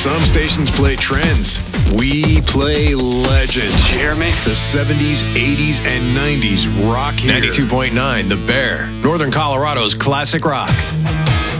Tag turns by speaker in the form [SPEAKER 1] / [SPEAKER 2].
[SPEAKER 1] Some stations play trends. We play legends.
[SPEAKER 2] Did you hear me?
[SPEAKER 1] The 70s, 80s, and 90s rock here.
[SPEAKER 3] 92.9 The Bear, Northern Colorado's classic rock.